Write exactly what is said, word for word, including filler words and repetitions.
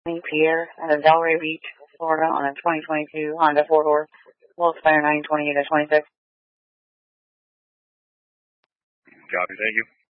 Pierre out of Delray Beach, Florida on a twenty twenty-two Honda four-door, Volkswagen nine twenty-eight twenty-six. Copy, thank you.